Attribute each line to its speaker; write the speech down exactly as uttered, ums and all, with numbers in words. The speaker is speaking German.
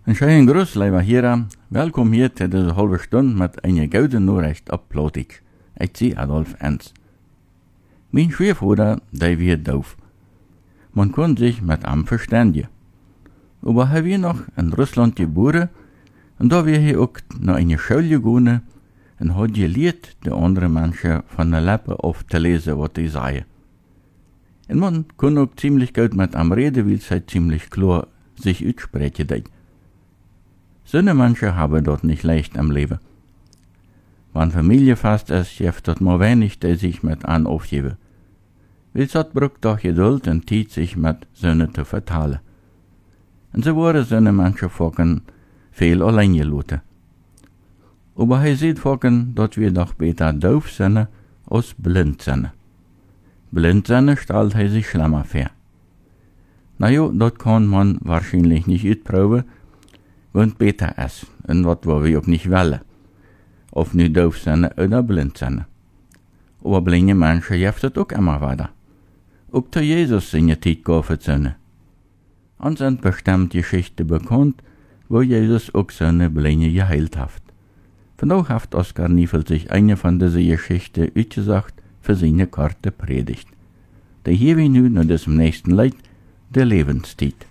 Speaker 1: Een schönen Gruß, lieber Hörer. Welkom hier zu dieser halben Stunde mit einer guten Nachricht ab Plotitsch. Ich bin Adolf Enz. Mein Schwiegervater, der wird doof. Man kann sich mit ihm verständigen. Aber er wird noch in Russland geboren und da wird er auch noch in die Schule gegangen und hat gelehrt, die anderen Menschen von der Lippe auf zu lesen, was die sagen. Und man kann auch ziemlich gut mit ihm reden, weil es halt ziemlich klar sich aussprechen tut. So Menschen haben dort nicht leicht am Leben. Wenn Familie fast ist, gibt dort mal wenig, die sich mit an aufgeben. Weil es braucht doch Geduld und Zeit, sich mit Söhnen zu verteilen. Und so waren so Menschen vorhin viel allein gelassen. Aber er sieht vorhin, dass wir doch besser doof sind als blind sind. Blind sind stellt er sich schlimmer vor. Na jo, das kann man wahrscheinlich nicht ausproben, und besser ist, und was wir auch nicht wollen. Of nu doof zijn oder blind zijn. Aber blinde Menschen heeft het ook immer weiter. Ook zu Jesus in der Zeit geholfen sind. Und sind bestimmt Geschichten bekannt, wo Jesus auch seine Blinde geheilt hat. Von daher hat Oskar Niefel sich eine von diesen Geschichten ausgesagt für seine korte Predigt. Der hier wie nu nach diesem nächsten Lied der Lebenszeit.